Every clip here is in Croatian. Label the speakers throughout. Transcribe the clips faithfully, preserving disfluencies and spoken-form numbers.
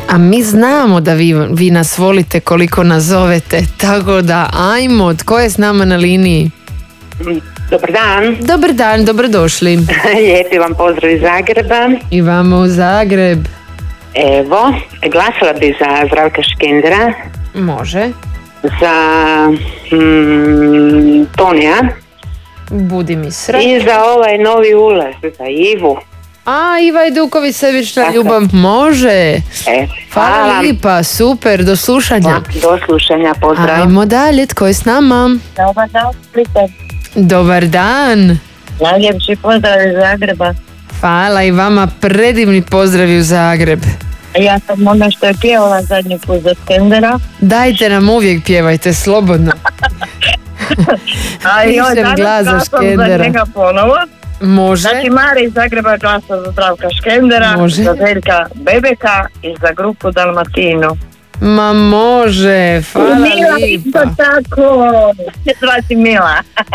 Speaker 1: A mi znamo da vi, vi nas volite koliko nas zovete, tako da ajmo, tko je s nama na liniji?
Speaker 2: Dobar dan.
Speaker 1: Dobar dan, dobrodošli.
Speaker 2: Lijepi vam pozdrav iz Zagreba.
Speaker 1: I vama u Zagreb.
Speaker 2: Evo, glasala bi za Zdravka Škendera.
Speaker 1: Može.
Speaker 2: Za mm, Tonija.
Speaker 1: Budi mi sretna.
Speaker 2: I za ovaj novi ulaz, za Ivu.
Speaker 1: A, Iva Ajduković, sebična ljubav, može.
Speaker 2: E,
Speaker 1: Hvala
Speaker 2: hvala.
Speaker 1: lipa, super, do slušanja.
Speaker 2: Do slušanja, pozdrav.
Speaker 1: Ajmo dalje, tko je s nama?
Speaker 2: Dobar dan,
Speaker 1: Dobar dan.
Speaker 2: najljepši pozdrav iz Zagreba.
Speaker 1: Hvala i vama, predivni pozdravi u Zagreb.
Speaker 2: Ja sam ona što je pjevala zadnji put za Škendera.
Speaker 1: Dajte nam uvijek, pjevajte slobodno.
Speaker 2: A i
Speaker 1: Pišem glas za Škendera.
Speaker 2: za njega ponovo.
Speaker 1: Može.
Speaker 2: Znači Mara iz Zagreba glasa za Zdravka Škendera,
Speaker 1: Može.
Speaker 2: za Veljka Bebeka i za grupu Dalmatinu.
Speaker 1: Ma može, hvala
Speaker 2: Mila
Speaker 1: lipa.
Speaker 2: isto tako, se zvati Mila.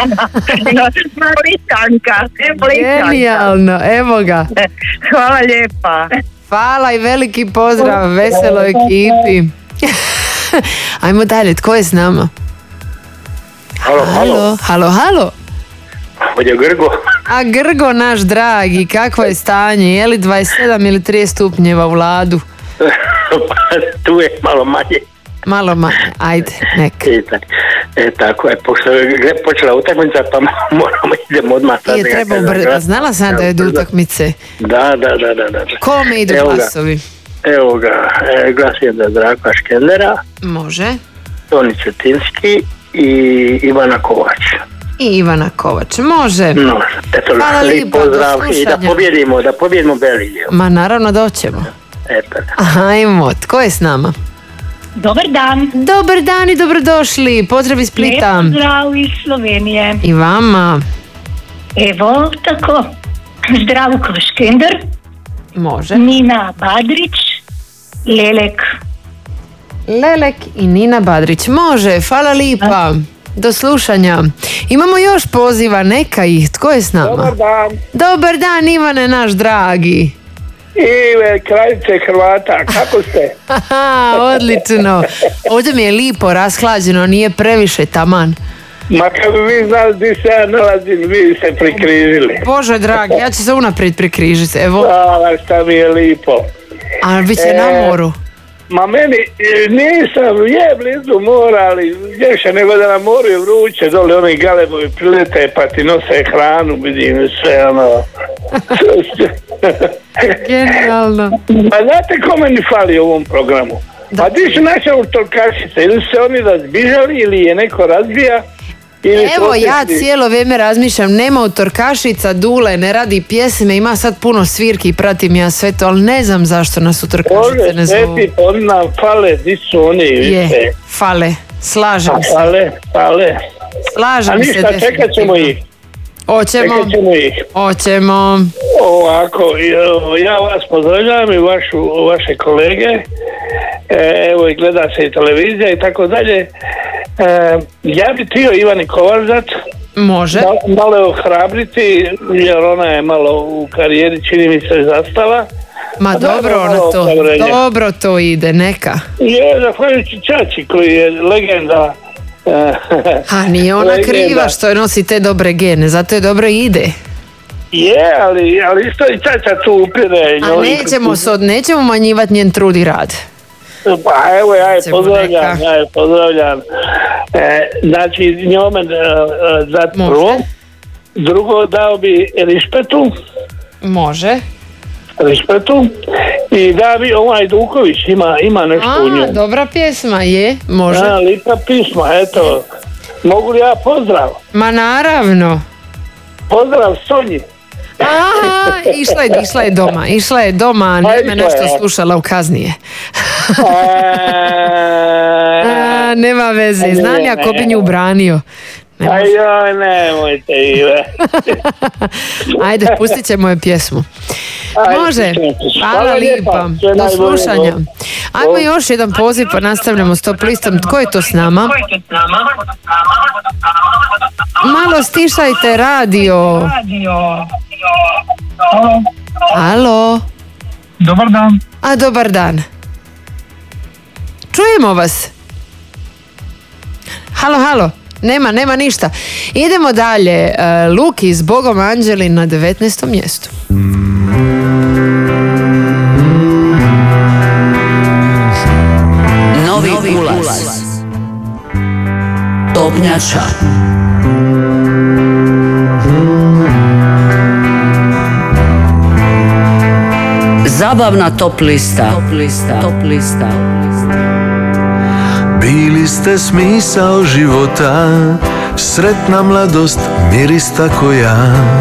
Speaker 2: Blistanka, blistanka.
Speaker 1: Genijalno, evo ga.
Speaker 2: Hvala lijepa.
Speaker 1: Hvala i veliki pozdrav veseloj ekipi. Ajmo dalje, tko je s nama?
Speaker 3: Halo, halo.
Speaker 1: Halo, halo.
Speaker 3: Ovdje Grgo.
Speaker 1: A Grgo naš dragi, kakvo je stanje? Je li dvadeset sedam ili trideset stupnjeva u Ladu?
Speaker 3: Tu je malo manje.
Speaker 1: Malo manje, ajde, nek.
Speaker 3: E, tak, e, tako je, pošto je počela utakmica, pa moramo idemo odmah. sad
Speaker 1: Je treba
Speaker 3: nekako
Speaker 1: ubrzati,
Speaker 3: glas.
Speaker 1: znala sam da je do utakmice.
Speaker 3: Da, da, da, da, da.
Speaker 1: Kome idu
Speaker 3: Evo ga.
Speaker 1: glasovi?
Speaker 3: Evo ga, e, glas je za Zdravka Škendera,
Speaker 1: Može.
Speaker 3: Toni Cetinski i Ivana Kovač.
Speaker 1: I Ivana Kovač, može.
Speaker 3: No, eto,
Speaker 1: Hvala
Speaker 3: lijep
Speaker 1: lipa, do
Speaker 3: pozdrav i da
Speaker 1: slušanja.
Speaker 3: pobjedimo, da pobjedimo Belgiju.
Speaker 1: Ma naravno doćemo.
Speaker 3: Eto.
Speaker 1: Ajmo, tko je s nama?
Speaker 2: Dobar dan.
Speaker 1: Dobar dan i dobrodošli, pozdrav iz Splita.
Speaker 2: Lijep pozdrav iz Slovenije.
Speaker 1: I vama.
Speaker 2: Evo tako, Zdravko Škender,
Speaker 1: Može.
Speaker 2: Nina Badrić, Lelek.
Speaker 1: Lelek i Nina Badrić, može, hvala lipa. Do slušanja. Imamo još poziva, neka ih, tko je s nama?
Speaker 4: Dobar dan.
Speaker 1: Dobar dan, Ivane, naš dragi.
Speaker 4: Ive, kraljice Hrvata, kako ste?
Speaker 1: Haha, odlično. Ovdje mi je lipo rashlađeno, nije previše taman.
Speaker 4: Ma kad bi vi znali gdje se ja nalazim, vi se prikrižili.
Speaker 1: Bože dragi, ja ću se unaprijed prikrižiti, evo.
Speaker 4: Hvala, šta mi je lipo.
Speaker 1: A vi ste
Speaker 4: E,
Speaker 1: na moru.
Speaker 4: Ma meni, e, nisam, je blizu mora, ali ljepše nego da na moru je vruće, dole oni galebovi prilete pa ti nose hranu, vidim sve ono.
Speaker 1: Genijalno.
Speaker 4: Pa znate ko meni fali u ovom programu?
Speaker 1: Da.
Speaker 4: Pa di su naše autorkašice, ili se oni razbižali ili je neko razbija? Ili su
Speaker 1: Evo ja
Speaker 4: otišli-
Speaker 1: cijelo vrijeme razmišljam, nema utorkašica, Dule ne radi pjesme, ima sad puno svirki i pratim ja sve to, ali ne znam zašto nas utorkašice ne
Speaker 4: Bože,
Speaker 1: zovu.
Speaker 4: sveti, oni nam fale, di su oni,
Speaker 1: Je,
Speaker 4: vidite.
Speaker 1: fale, slažem
Speaker 4: A
Speaker 1: se,
Speaker 4: fale, fale.
Speaker 1: slažem
Speaker 4: A
Speaker 1: se
Speaker 4: ništa, čekat
Speaker 1: definitivno.
Speaker 4: ćemo ih.
Speaker 1: Hoćemo,
Speaker 4: Čekat ćemo ih.
Speaker 1: hoćemo.
Speaker 4: Ovako, ja vas pozdravljam i vašu, vaše kolege. E, evo i gleda se i televizija i tako dalje. E, ja bi htio Ivani Kovač,
Speaker 1: Može,
Speaker 4: malo je ohrabriti, jer ona je malo u karijeri, čini mi se, zastala.
Speaker 1: ma
Speaker 4: A
Speaker 1: dobro
Speaker 4: dobro,
Speaker 1: ona to,
Speaker 4: ohrabrenje.
Speaker 1: dobro to ide, neka.
Speaker 4: Je, zahvaljujući Čači koji je legenda.
Speaker 1: A nije ona
Speaker 4: Legenda.
Speaker 1: kriva što nosi te dobre gene, zato je dobro ide.
Speaker 4: Je, ali, ali isto i Čača tu upire.
Speaker 1: A
Speaker 4: njoj-
Speaker 1: nećemo, se od, nećemo manjivati njen trud i rad.
Speaker 4: Pa evo ja je
Speaker 1: Ćemo
Speaker 4: pozdravljam,
Speaker 1: neka.
Speaker 4: ja je pozdravljam. E, znači njome e, e, dat
Speaker 1: Može.
Speaker 4: prvo. Drugo dao bi Rišpetu,
Speaker 1: Može.
Speaker 4: Rišpetu i da bi ovaj Duković ima, ima nešto u
Speaker 1: A,
Speaker 4: njoj.
Speaker 1: dobra pjesma je, može.
Speaker 4: A, lipa pisma, eto. Mogu li ja pozdrav?
Speaker 1: Ma naravno.
Speaker 4: Pozdrav Sonji.
Speaker 1: Aha, išla je, išla je doma, išla je doma, a
Speaker 4: Pa
Speaker 1: ne me
Speaker 4: išla
Speaker 1: nešto
Speaker 4: je.
Speaker 1: slušala u kaznije.
Speaker 4: E,
Speaker 1: A, nema veze, znam ja ko bi nju branio. Ne može.
Speaker 4: Ajoj, nemojte Ive.
Speaker 1: Ajde, pustit ćemo je pjesmu.
Speaker 4: Ajde,
Speaker 1: Može,
Speaker 4: pustit ćemo.
Speaker 1: hvala
Speaker 4: Hvala
Speaker 1: lijepa,
Speaker 4: lijepa, sve
Speaker 1: do
Speaker 4: najbolje.
Speaker 1: slušanja. Ajmo još jedan poziv pa nastavljamo s top listom. Tko je to s nama? Malo stišajte radio. Alo.
Speaker 5: Dobar dan.
Speaker 1: A dobar dan. čujemo vas. Halo, halo. Nema, nema ništa. Idemo dalje. Uh, Luki s Bogom anđeli na devetnaestom mjestu.
Speaker 5: Novi, Novi ulaz. ulaz. Topnjača. Zabavna top lista. Top lista. Top lista.
Speaker 6: Bili ste smisao života, sretna mladost, miris tako ja.